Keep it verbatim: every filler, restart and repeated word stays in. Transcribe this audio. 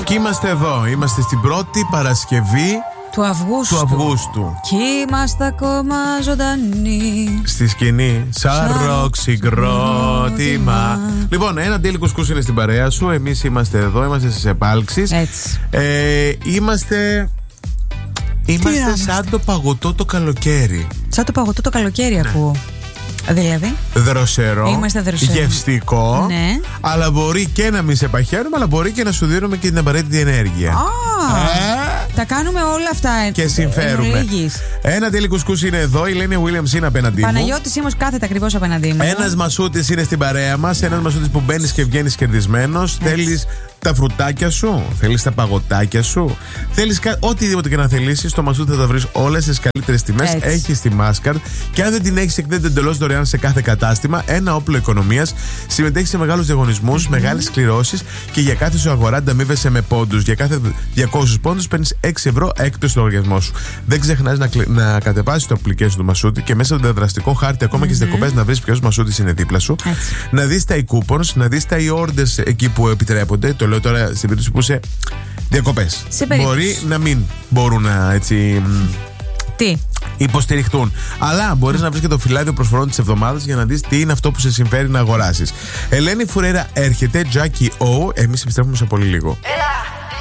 Και είμαστε εδώ. Είμαστε στην πρώτη Παρασκευή του Αυγούστου. Του Αυγούστου. Και είμαστε ακόμα ζωντανοί στη σκηνή, σαν ροκ συγκρότημα. Λοιπόν, ένα τέλειο κουσκούς είναι στην παρέα σου. Εμείς είμαστε εδώ, είμαστε στις επάλξεις. Έτσι. Ε, είμαστε. Είμαστε σαν το παγωτό το καλοκαίρι. Σαν το παγωτό το καλοκαίρι, ναι. Ακούω. Δηλαδή. Δροσερό, Είμαστε δροσερό, γευστικό, ναι. Αλλά μπορεί και να μην σε παχαίνουμε, αλλά μπορεί και να σου δίνουμε και την απαραίτητη ενέργεια. Oh, ε? Τα κάνουμε όλα αυτά. Και συμφέρουμε. Ένα τέλειο κουσκούς είναι εδώ. Η Ελένη Williams είναι απέναντί μου. Παναγιώτης Σίμος κάθεται ακριβώς απέναντί μου. Ένας Μασούτης είναι στην παρέα μας. Ένας Μασούτης που μπαίνεις και βγαίνεις κερδισμένος. Θέλεις τα φρουτάκια σου, θέλεις τα παγωτάκια σου, θέλεις κα... οτιδήποτε και να θελήσεις, στο Μασούτη θα τα βρεις όλες τις καλύτερες τιμές. Έχεις τη Mastercard και αν δεν την έχεις, εκδίδεται εντελώς δωρεάν σε κάθε κατάστημα. Ένα όπλο οικονομίας. Συμμετέχεις σε μεγάλους διαγωνισμούς, mm-hmm. μεγάλες κληρώσεις και για κάθε σου αγορά ανταμείβεσαι με πόντους. Για κάθε διακόσιους πόντους παίρνεις έξι ευρώ έκπτωση στο λογαριασμό σου. Δεν ξεχνάς να, κλ... να κατεβάσεις το application του Μασούτη και μέσα από το δραστικό χάρτη, ακόμα mm-hmm. και στις διακοπές, να βρεις ποιος Μασούτης είναι δίπλα σου. Έτσι. Να δεις τα e-coupons, να δεις τα e-orders εκεί που επιτρέπονται. Το λέω τώρα στην περίπτωση που είσαι διακοπές. Μπορεί να μην μπορούν να έτσι. Τι? Υποστηριχτούν. Αλλά μπορείς να βρεις και το φυλάδιο προσφορών της εβδομάδας για να δεις τι είναι αυτό που σε συμφέρει να αγοράσεις. Ελένη Φουρέρα έρχεται, Jackie O. Εμείς επιστρέφουμε σε πολύ λίγο. Έλα.